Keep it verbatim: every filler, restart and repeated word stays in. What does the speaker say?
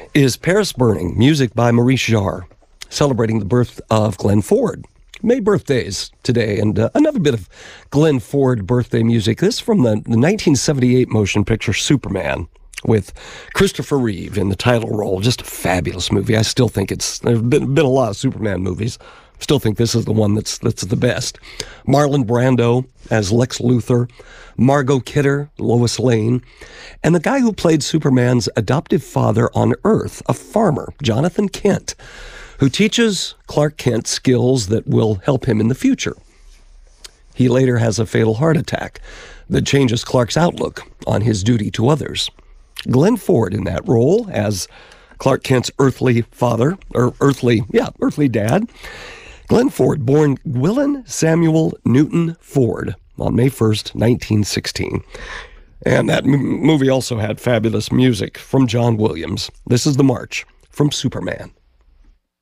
is Paris Burning, music by Maurice Jarre, celebrating the birth of Glenn Ford. May birthdays today, and uh, another bit of Glenn Ford birthday music. This is from the, the nineteen seventy-eight motion picture Superman, with Christopher Reeve in the title role. Just a fabulous movie. I still think it's, there's been, been a lot of Superman movies. Still think this is the one that's that's the best. Marlon Brando as Lex Luthor, Margot Kidder, Lois Lane, and the guy who played Superman's adoptive father on Earth, a farmer, Jonathan Kent, who teaches Clark Kent skills that will help him in the future. He later has a fatal heart attack that changes Clark's outlook on his duty to others. Glenn Ford in that role as Clark Kent's earthly father, or earthly, yeah, earthly dad. Glenn Ford, born Gwilyn Samuel Newton Ford on May first, nineteen sixteen. And that m- movie also had fabulous music from John Williams. This is The March from Superman.